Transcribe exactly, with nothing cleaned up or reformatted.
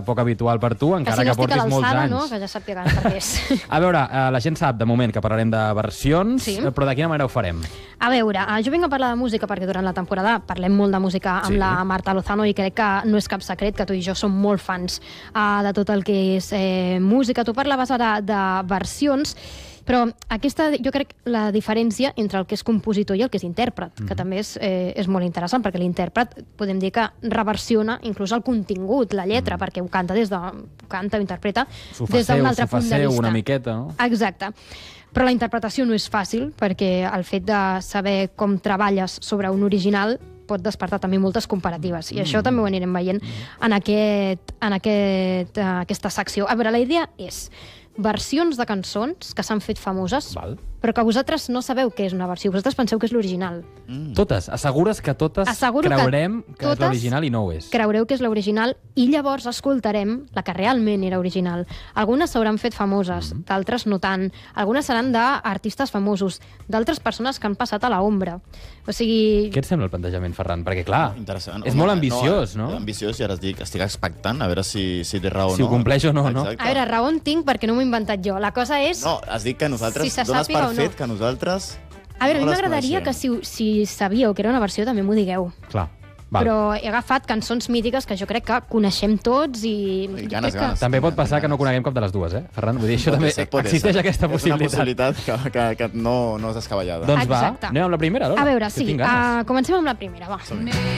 poc habitual per tu, encara que, que si no portis molts anys. No? Que ja sàpiga per què és. A veure, eh, la gent sap de moment que parlarem de versions, sí. però de quina manera ho farem? A veure, jo vinc a parlar de música perquè durant la temporada parlem molt de música amb sí. la Marta Lozano i crec que no és cap secret que tu i jo som molt fans uh, de tot el que és eh, música. Tu parlaves ara de versions, però aquesta, jo crec, la diferència entre el que és compositor i el que és intèrpret, mm. que també és, eh, és molt interessant, perquè l'intèrpret podem dir que reversiona inclús el contingut, la lletra, mm. perquè ho canta des de... canta o interpreta des d'un altre punt de vista. una miqueta, no? Exacte. Però la interpretació no és fàcil, perquè el fet de saber com treballes sobre un original pot despertar també moltes comparatives. I mm. això també ho anirem veient en, aquest, en aquest, uh, aquesta secció. A veure, la idea és versions de cançons que s'han fet famoses, Val. però que vosaltres no sabeu què és una versió. Vosaltres penseu que és l'original. Mm. Totes. Assegures que totes Asseguro creurem que, que és l'original i no ho és. Creureu que és l'original i llavors escoltarem la que realment era original. Algunes s'hauran fet famoses, mm. d'altres no tant. Algunes seran d'artistes famosos, d'altres persones que han passat a l'ombra. O sigui... Què et sembla el plantejament, Ferran? Perquè, clar, Interessant. és Home, molt ambiciós, no? no? Ambiciós, i ara estic, estic expectant a veure si, si té raó o si no. Si ho compleix o no, Exacte. no? A veure, raó en tinc perquè no m'ho he inventat jo. La cosa és... No, has dit que nosaltres si dones per no. fet que nosaltres... A veure, no a mi les m'agradaria que si, si sabíeu que era una versió també m'ho digueu. Clar. Val. Però he agafat cançons mítiques que jo crec que coneixem tots i... I ganes, que... ganes. També pot passar que no coneguem cap de les dues, eh, Ferran? Vull dir, això també ser, existeix ser. aquesta possibilitat. És una possibilitat que, que, que no, no és descabellada. Doncs Exacte. va, anem amb la primera, Lola. A veure, Que sí, tinc ganes. uh, comencem amb la primera, va.